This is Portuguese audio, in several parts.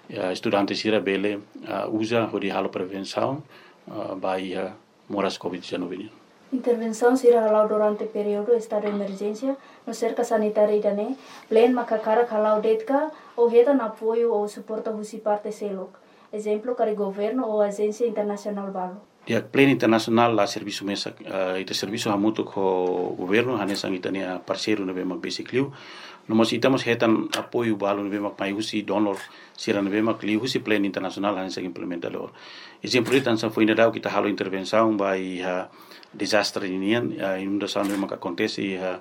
estudantes ira bele usa hodi halo prevenção by moras COVID-19. Intervenção será halau durante o período estado de emergência no cerca sanitária idane, plen makakara halau detka ou reta na apoio ou suporta husi parte selok. Exemplo, cari governo ou agência internacional balo. Dia pleno internacional la serviço mesa ita serviço hamutu ko governo hanesang itania parceiro na bema basically nós estamos retan apoio balo na bema mai husi donor sira na bema kli husi pleno internacional hanesang implementador exemplo itan sa foi na kita halo intervenção by desastre inian inundação bema que acontece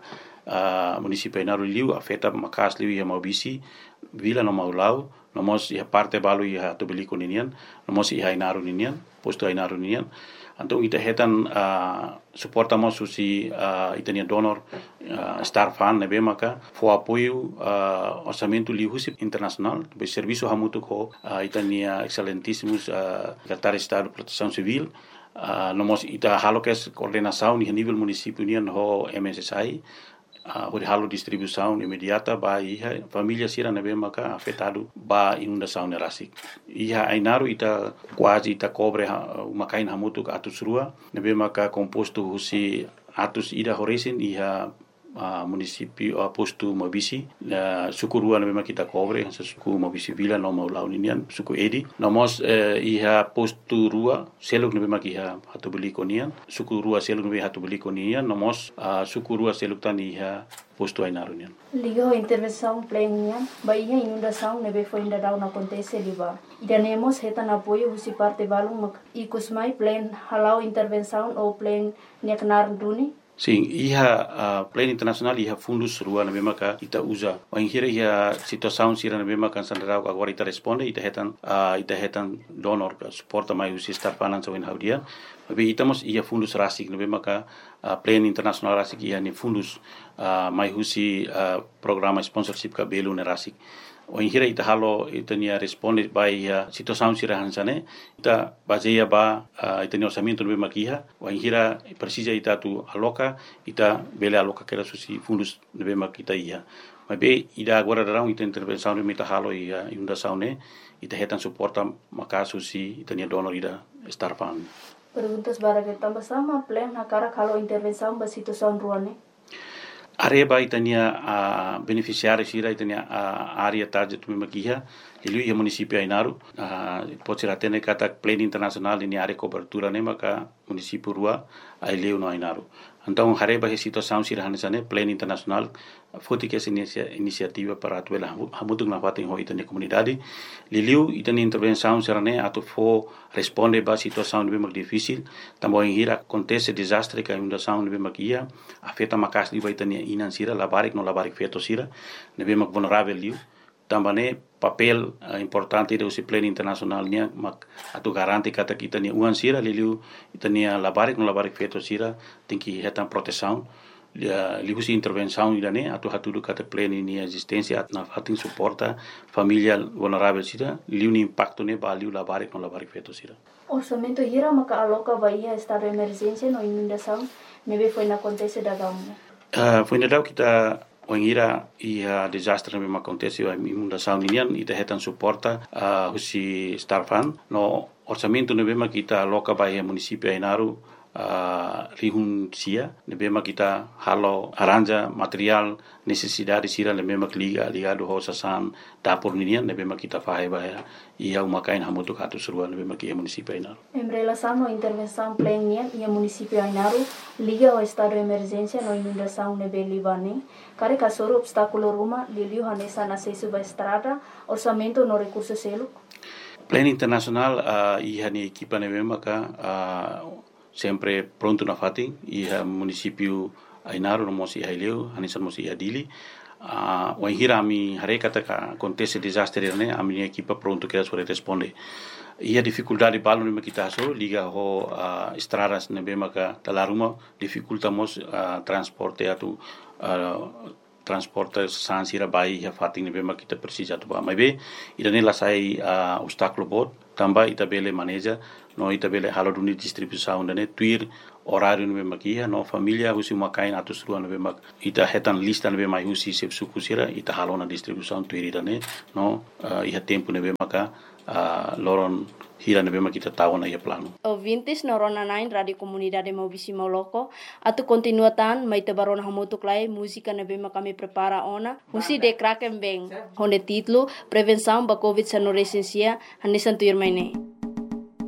município Ainaro Liu afeta makas liu ia maubisi vila no maulau nós ia parte balo ia tobeliko ninian nós ia Ainaro ninian posto Ainaro ninian então ita hetan suportamos usi itania donor star fan nebe maka fo apoio orçamento liusi internacional be serviço hamutu ko itania excelentíssimos secretário de estado de proteção civil nós ita halokes coordenação ni nível município nian ho MSSI hori halo distribuição imediata ba iha família sira nebe maka afetado ba inundação nerasik iha Ainaro ita quase ita cobre makain hamutu atus rua nebe maka composto husi atus ida horesin iha município posto Mabisi suku rua nebe maka kita cobre suku Mabisi vila no maulau ninian suku edi namos iha posto rua seluk nebe maka iha hatubeli konian suku rua seluk nebe hatubeli konian namos suku rua seluk tan iha posto Ainaro nian liga intervenção plena bahia inundação nebe foi ainda dá na acontece liba idanemos retan apoio husi parte balung mak ikusmai plan halau intervenção ou plan neknar duni. Sim, iha pleno internacional iha fundus rua na mesma que ita usa. O inhira iha situação sira na mesma que sandrau agora ita responde ita hetan donor que suporta mais o estar falando sobre haudia. Mas itamos iha fundus rasik na mesma que pleno internacional rasik iha ni fundus mais usi programa sponsorship ka belu na rasik. O inhira ita halo ita nia responde by situação sira hansane ita baseia ba ita ni orçamento no mesma kiha o inhira precisa ita tu aloca ita bele aloca que era susi fundos no mesma kita ia mas be ida agora darão ita intervenção no ita halo ia inundação ne ita hetan suporta maka susi ita ni donor ida estar fan perguntas bara que tambah sama plan na cara kalau intervenção ba situação ruane areba itania beneficiários ira itania área target mesmo aqui ele ia município Ainaro pode ser até kata pleno internacional ini área cobertura né maka município rua aí no Ainaro então areba a situação sira hanesane pleno internacional foi que essa iniciativa para atuela hamutung na fatin ho itania comunidade liliu itania intervenção sira né atu fo responde ba situação mesmo difícil também ira acontece desastre que inundação mesmo aqui afeta makas di itania inan sira labarik no labarik feto sira nebe mak vulnerável liu também papel importante do pleno internacional nia mak atu garanti kata kita ni uan sira liu itania labarik no labarik feto sira tem que hetan proteção liu si intervenção idane atu hatudu kata pleno ni existência na fatin suporta família vulnerável sira liu ni impacto ne baliu labarik no labarik feto sira orçamento hira maka aloca bahia estado de emergência no inundação nebe foi na acontece da gauna foi na kita Wangira ia desastre mesmo acontece a inundação ninian ita hetan suporta husi starfan no orçamento nebema kita loka bahia município Ainaro rihun sia nebema kita halo aranja material necessidade sira nebema ligado ho sasan dapur ninian nebema kita fahe bahia ia umakain hamutu katu surua nebema kia município Ainaro em relação à intervenção plena ia município Ainaro liga ao estado de emergência no inundação nebe libane kare kasoro obstáculo ruma liliu hanesa na sesu ba estrada orçamento no recurso selo pleno internacional ia ni equipa nebema ka sempre pronto na fatin iha município Ainaro no mosi haileu hanisan mosi adili o hira mi harekata ka acontece desastre ne a minha equipa pronto que sobre responde ia dificuldade balo ne kita so liga ho estradas ne bema ka talaruma dificultamos transporte atu transporte sansira bai ya fatin ne bema kita precisa tu ba mai be irane la sai obstáculo bot tamba ita bele maneja no ita bele halo duni distribuição ne tuir horário nebe makia no família husi uma kain atus rua nebe mak ita hetan lista nebe mai husi sep suku sira ita halona distribuição tuiri dane no iha tempo nebe maka loron hira nebe mak kita tahu na ia plano. Ouvintes na Rona 9 Radio Comunidade Maubisi Moloko atu continuatan mai te barona hamutuk lai música nebe mak kami prepara ona husi de kraken beng onde título prevenção ba covid-19 hanesan tuir maine.